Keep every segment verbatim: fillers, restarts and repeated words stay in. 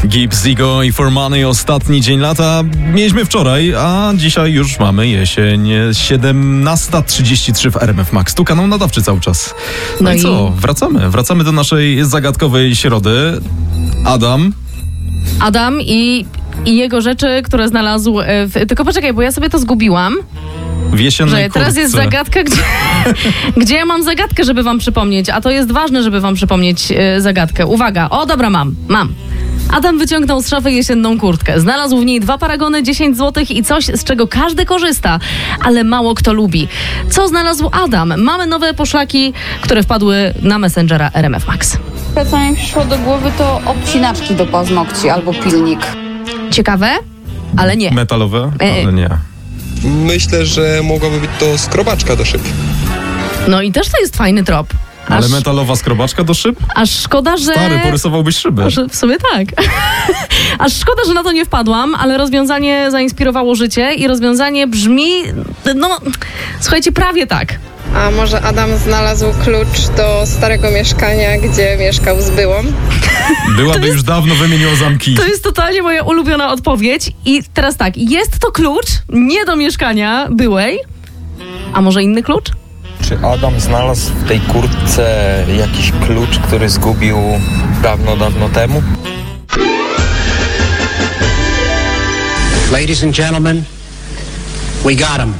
Gibbs, Zigo i For Money, ostatni dzień lata. Mieliśmy wczoraj, a dzisiaj już mamy jesień. siedemnasta trzydzieści trzy w R M F Max. Tu kanał nadawczy cały czas. No, no i co? Wracamy. Wracamy do naszej zagadkowej środy. Adam. Adam i, i jego rzeczy, które znalazł w... Tylko poczekaj, bo ja sobie to zgubiłam. W jesiennej że teraz kurtce. jest zagadka, gdzie, gdzie ja mam zagadkę, żeby wam przypomnieć, a to jest ważne, żeby wam przypomnieć yy, zagadkę. Uwaga, o dobra, mam, mam. Adam wyciągnął z szafy jesienną kurtkę. Znalazł w niej dwa paragony, dziesięć złotych i coś, z czego każdy korzysta, ale mało kto lubi. Co znalazł Adam? Mamy nowe poszlaki, które wpadły na Messengera R M F Max. To, co mi przyszło do głowy, to obcinaczki do paznokci albo pilnik. Ciekawe, ale nie. Metalowe, E- ale nie. Myślę, że mogłaby być to skrobaczka do szyb. No i też to jest fajny trop. Aż, Ale metalowa skrobaczka do szyb? aż szkoda, że... Stary, porysowałbyś szybę. Aż, w sumie tak. Aż szkoda, że na to nie wpadłam, ale rozwiązanie zainspirowało życie i rozwiązanie brzmi, no, słuchajcie, prawie tak. A może Adam znalazł klucz do starego mieszkania, gdzie mieszkał z byłą? Byłaby jest, już dawno wymieniła zamki. To jest totalnie moja ulubiona odpowiedź. I teraz tak, jest to klucz nie do mieszkania byłej, a może inny klucz? Czy Adam znalazł w tej kurtce jakiś klucz, który zgubił dawno, dawno temu? Ladies and gentlemen, we got him.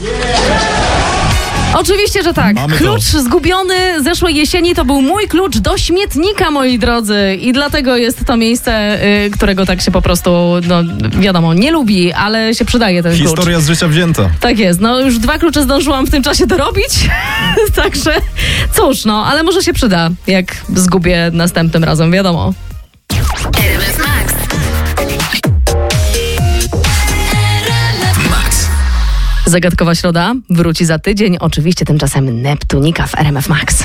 Oczywiście, że tak. Mamy Klucz to. zgubiony zeszłej jesieni to był mój klucz do śmietnika, moi drodzy. I dlatego jest to miejsce, y, którego tak się po prostu, no wiadomo, nie lubi, ale się przydaje ten klucz. Historia z życia wzięta. Tak jest. No już dwa klucze zdążyłam w tym czasie dorobić. Także cóż, no, ale może się przyda, jak zgubię następnym razem, wiadomo. R M F Max. Zagadkowa środa wróci za tydzień. Oczywiście tymczasem Neptunika w R M F Max.